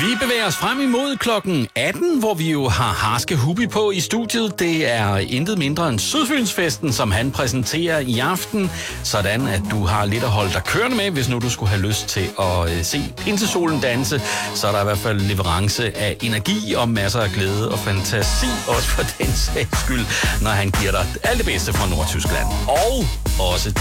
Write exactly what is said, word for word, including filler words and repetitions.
Vi bevæger os frem imod klokken atten, hvor vi jo har Harske Hubi på i studiet. Det er intet mindre end Sydfynsfesten, som han præsenterer i aften. Sådan at du har lidt at holde dig kørende med, hvis nu du skulle have lyst til at se pinsesolen danse. Så er der i hvert fald leverance af energi og masser af glæde og fantasi, også for den sags skyld, når han giver dig alt det bedste fra Nordtyskland. Og også